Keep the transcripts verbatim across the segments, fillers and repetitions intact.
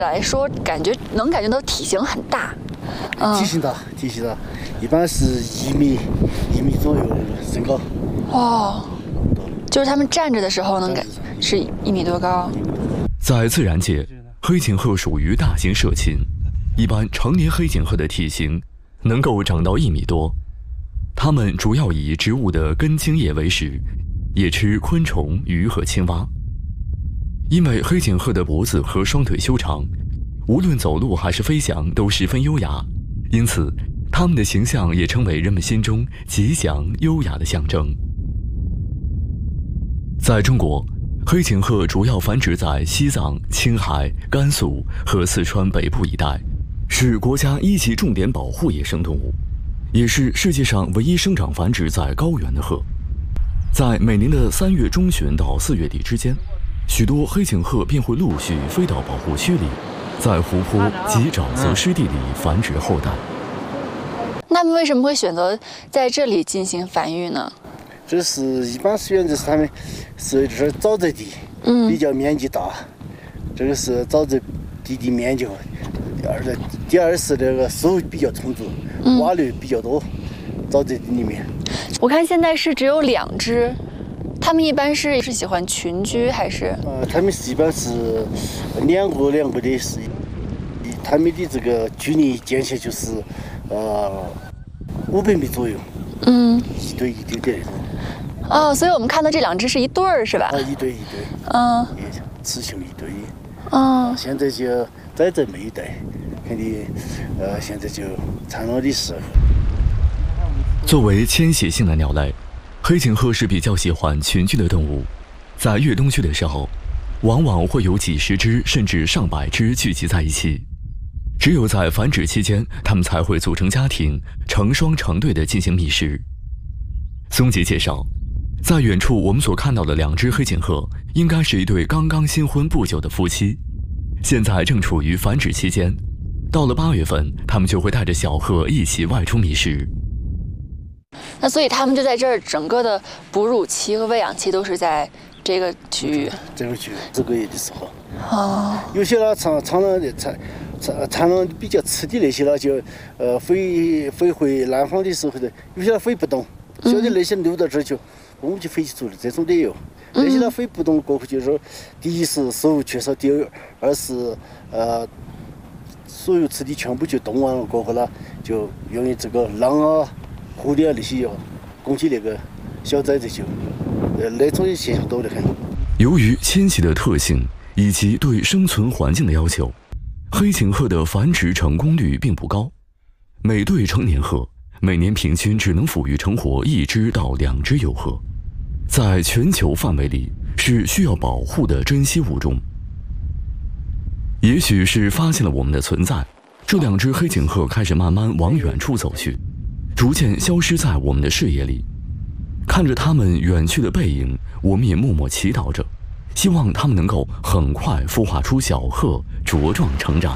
来说，感觉能感觉到体型很大。 嗯、体型大，体型大，一般是一米一米左右身高。 哦，就是他们站着的时候能感是一米多高。 在自然界，黑颈鹤属于大型社禽，一般成年黑颈鹤的体型能够长到一米多。它们主要以植物的根茎叶为食，也吃昆虫、鱼和青蛙。因为黑颈鹤的脖子和双腿修长，无论走路还是飞翔都十分优雅，因此它们的形象也成为人们心中吉祥优雅的象征。在中国，黑颈鹤主要繁殖在西藏、青海、甘肃和四川北部一带，是国家一级重点保护野生动物，也是世界上唯一生长繁殖在高原的鹤。在每年的三月中旬到四月底之间，许多黑颈鹤便会陆续飞到保护区里，在湖泊及沼泽湿地里繁殖后代。 那么为什么会选择在这里进行繁育呢？ 这是一般选择是他们是这是沼泽地，嗯，比较面积大。这个是沼泽地的面积，第二的第二是这个食物比较充足，蛙类比较多，沼泽地里面。 我看现在是只有两只。他们一般是是喜欢群居还是？ 呃，他们一般是两个两个的，是他们的这个距离间隙就是呃五百米左右。嗯，一对一对的那种。 哦，所以我们看到这两只是一对儿是吧？ 啊，一对一对。 嗯。 雌雄一对。 嗯。 现在就在这么一代，肯定呃现在就产卵的时候。 作为迁徙性的鸟类，黑颈鹤是比较喜欢群居的动物，在越冬区的时候，往往会有几十只甚至上百只聚集在一起。只有在繁殖期间，它们才会组成家庭，成双成对地进行觅食。松吉介绍，在远处我们所看到的两只黑颈鹤，应该是一对刚刚新婚不久的夫妻，现在正处于繁殖期间。到了八月份，它们就会带着小鹤一起外出觅食。 那所以他们就在这儿，整个的哺乳期和喂养期都是在这个区域。 这个区域，这个月的时候。 哦。 有些呢产产卵的产产产卵比较迟的那些呢，就呃飞飞回南方的时候的，有些呢飞不动，小的那些溜到这儿去，我们就飞起走了，这种的有。那些呢飞不动过后，就是说，第一是食物缺少，第二二是呃所有吃的全部就冻完了过后呢，就用于这个狼啊。蝴蝶啊那些攻击那个小崽子就，呃那种现象多得很。 由于迁徙的特性以及对生存环境的要求，黑颈鹤的繁殖成功率并不高。每对成年鹤每年平均只能抚育成活一只到两只幼鹤，在全球范围里是需要保护的珍稀物种。也许是发现了我们的存在，这两只黑颈鹤开始慢慢往远处走去。逐渐消失在我们的视野里，看着它们远去的背影，我们也默默祈祷着，希望它们能够很快孵化出小鹤，茁壮成长。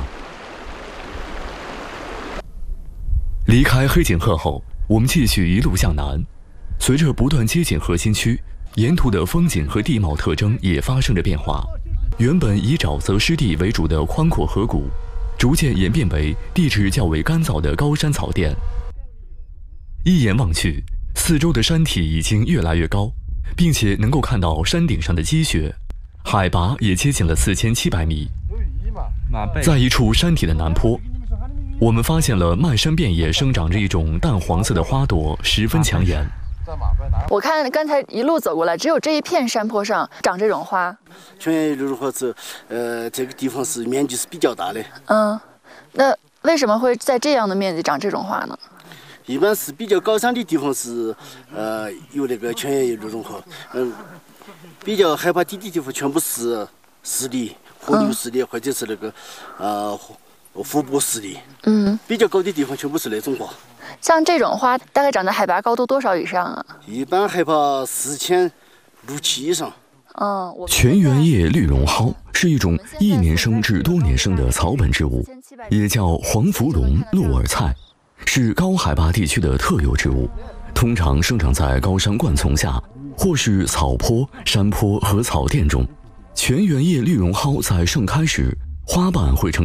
离开黑颈鹤后，我们继续一路向南，随着不断接近核心区，沿途的风景和地貌特征也发生着变化。原本以沼泽湿地为主的宽阔河谷，逐渐演变为地质较为干燥的高山草甸。一眼望去，四周的山体已经越来越高，并且能够看到山顶上的积雪，海拔也接近了四千七百米。在一处山体的南坡，我们发现了漫山遍野生长着一种淡黄色的花朵，十分抢眼。 我看刚才一路走过来，只有这一片山坡上长这种花。 全叶绿绒花这呃这个地方是面积是比较大的。 嗯，那为什么会在这样的面积长这种花呢？ 一般是比较高山的地方是，呃，有那个全叶绿绒花，嗯，比较海拔低的地方全部是湿地、河流湿地，或者是那个，呃，湖泊湿地。嗯。比较高的地方全部是那种花。 像这种花，大概长在海拔高度多少以上啊？ 一般海拔四千六七以上。 嗯， 全缘叶绿绒蒿是一种一年生至多年生的草本植物，也叫黄芙蓉、鹿耳菜。是高海拔地区的特有植物，通常生长在高山灌丛下，或是草坡、山坡和草甸中。全缘叶绿绒蒿在盛开时花瓣会呈